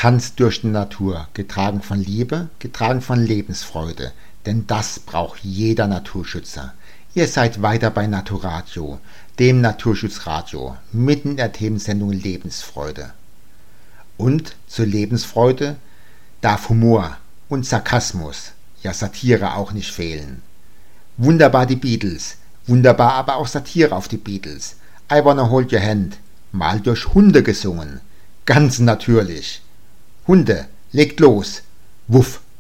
Tanzt durch die Natur, getragen von Liebe, getragen von Lebensfreude, denn das braucht jeder Naturschützer. Ihr seid weiter bei Naturadio, dem Naturschutzradio, mitten in der Themensendung Lebensfreude. Und zur Lebensfreude darf Humor und Sarkasmus, ja Satire auch nicht fehlen. Wunderbar die Beatles, wunderbar aber auch Satire auf die Beatles. I Wanna Hold Your Hand, mal durch Hunde gesungen. Ganz natürlich. Hunde, legt los. Wuff.